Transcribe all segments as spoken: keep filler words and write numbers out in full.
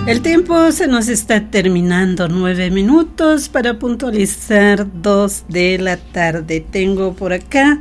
El tiempo se nos está terminando, nueve minutos para puntualizar dos de la tarde. Tengo por acá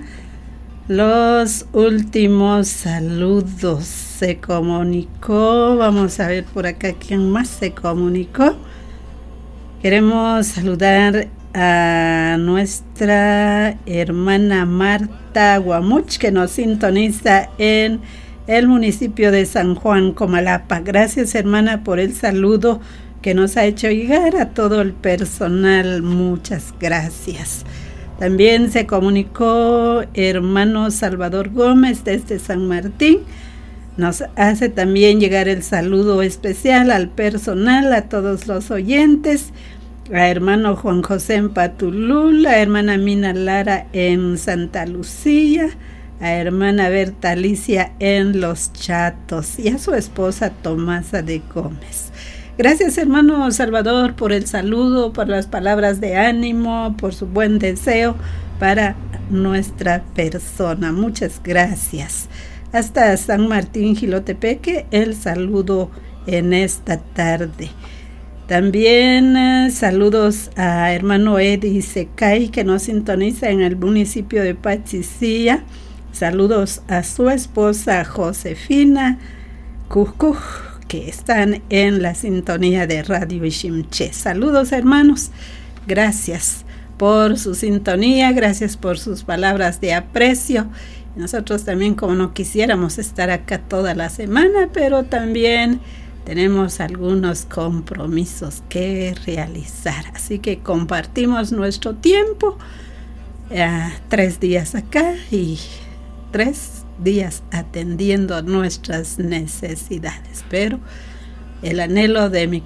los últimos saludos. Se comunicó, vamos a ver por acá quién más se comunicó. Queremos saludar a nuestra hermana Marta Guamuch, que nos sintoniza en el municipio de San Juan, Comalapa. Gracias, hermana, por el saludo que nos ha hecho llegar a todo el personal. Muchas gracias. También se comunicó hermano Salvador Gómez desde San Martín. Nos hace también llegar el saludo especial al personal, a todos los oyentes, a hermano Juan José en Patulul, a hermana Mina Lara en Santa Lucía, a hermana Berta Alicia en Los Chatos y a su esposa Tomasa de Gómez. Gracias, hermano Salvador, por el saludo, por las palabras de ánimo, por su buen deseo para nuestra persona. Muchas gracias. Hasta San Martín, Jilotepeque, el saludo en esta tarde. También eh, saludos a hermano Eddie Secay, que nos sintoniza en el municipio de Pachicilla. Saludos a su esposa Josefina Cucuj, que están en la sintonía de Radio Ishimché. Saludos, hermanos. Gracias por su sintonía, gracias por sus palabras de aprecio. Nosotros también, como no quisiéramos estar acá toda la semana, pero también tenemos algunos compromisos que realizar. Así que compartimos nuestro tiempo, eh, tres días acá y tres días atendiendo nuestras necesidades, pero el anhelo de mi